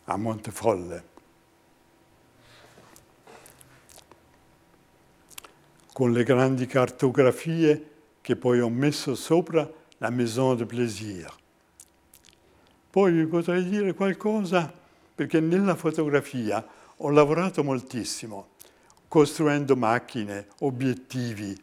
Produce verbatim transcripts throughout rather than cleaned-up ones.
a Montefolle. Con le grandi cartografie che poi ho messo sopra la Maison de Plaisir. Poi vi potrei dire qualcosa, perché nella fotografia ho lavorato moltissimo, costruendo macchine, obiettivi.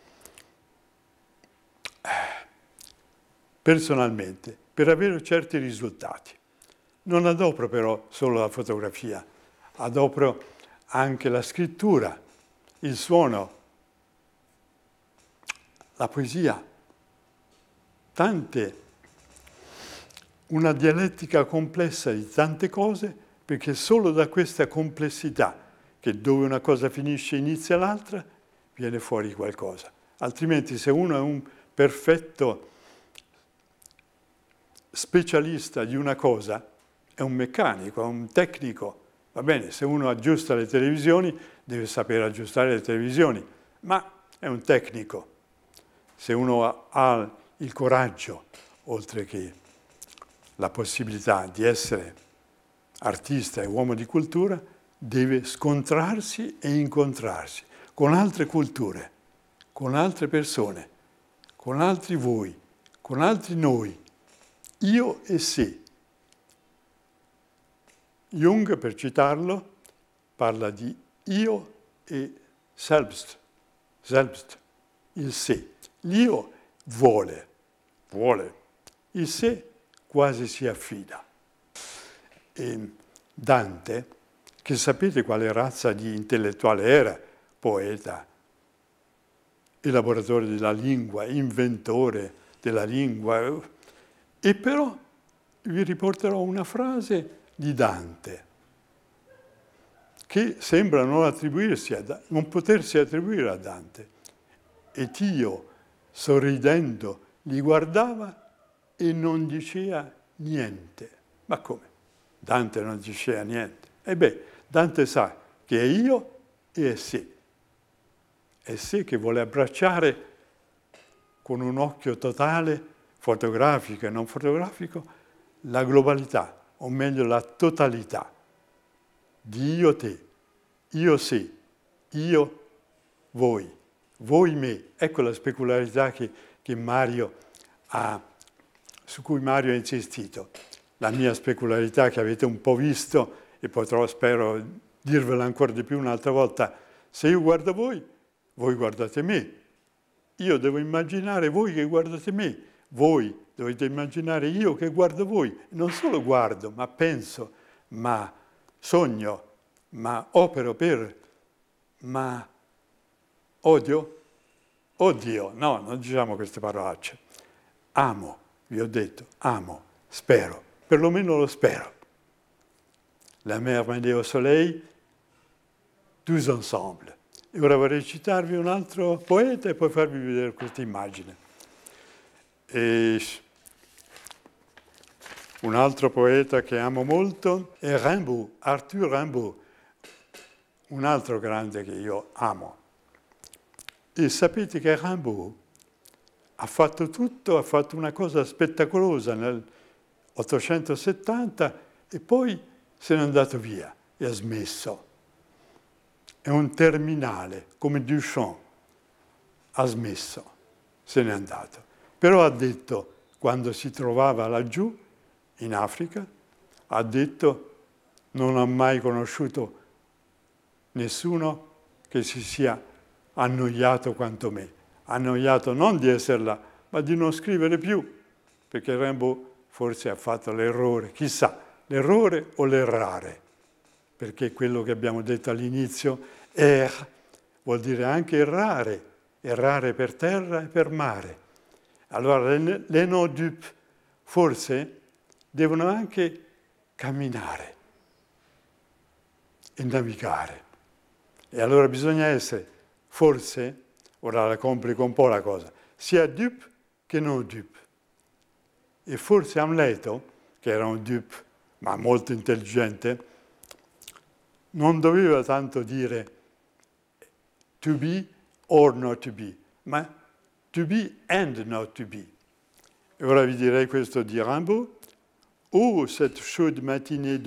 Personalmente, per avere certi risultati. Non adopero però solo la fotografia, adopero anche la scrittura, il suono, la poesia, tante, una dialettica complessa di tante cose, perché solo da questa complessità, che dove una cosa finisce inizia l'altra, viene fuori qualcosa. Altrimenti se uno è un perfetto specialista di una cosa, è un meccanico, è un tecnico. Va bene, se uno aggiusta le televisioni, deve sapere aggiustare le televisioni, ma è un tecnico. Se uno ha il coraggio, oltre che la possibilità di essere artista e uomo di cultura, deve scontrarsi e incontrarsi con altre culture, con altre persone, con altri voi, con altri noi, io e sé. Jung, per citarlo, parla di io e selbst, selbst, il sé. L'io vuole, vuole, il sé quasi si affida. E Dante, che sapete quale razza di intellettuale era, poeta, elaboratore della lingua, inventore della lingua, e però vi riporterò una frase di Dante, che sembra non attribuirsi a, non potersi attribuire a Dante. Et io, sorridendo, li guardava e non diceva niente. Ma come? Dante non diceva niente. E beh, Dante sa che è io e è sé. È sé che vuole abbracciare con un occhio totale, fotografico e non fotografico, la globalità, o meglio la totalità di io te, io sé, io voi, voi me. Ecco la specularità che, che Mario ha, su cui Mario ha insistito. La mia specularità che avete un po' visto, e potrò, spero, dirvela ancora di più un'altra volta. Se io guardo voi, voi guardate me. Io devo immaginare voi che guardate me. Voi dovete immaginare io che guardo voi. Non solo guardo, ma penso, ma sogno, ma opero per, ma odio? Oddio, no, non diciamo queste parolacce. Amo, vi ho detto, amo, spero, perlomeno lo spero. La mer mêlée au soleil, tous ensemble. E ora vorrei citarvi un altro poeta e poi farvi vedere questa immagine. E un altro poeta che amo molto è Rimbaud, Arthur Rimbaud, un altro grande che io amo. E sapete che Rimbaud ha fatto tutto, ha fatto una cosa spettacolosa nel ottocentosettanta e poi se n'è andato via e ha smesso. È un terminale, come Duchamp, ha smesso, se n'è andato. Però ha detto, quando si trovava laggiù, in Africa, ha detto, non ha mai conosciuto nessuno che si sia annoiato quanto me. Annoiato non di esserla, ma di non scrivere più, perché Rimbaud forse ha fatto l'errore, chissà, l'errore o l'errare, perché quello che abbiamo detto all'inizio, er, vuol dire anche errare, errare per terra e per mare. Allora le, le no-dup forse devono anche camminare e navigare. E allora bisogna essere, forse, ora la complico un po' la cosa, sia dupe che non dupe. E forse Amleto, che era un dupe, ma molto intelligente, non doveva tanto dire to be or not to be, ma to be and not to be. E ora vi direi questo di Rimbaud. Oh, cette chaude matinée de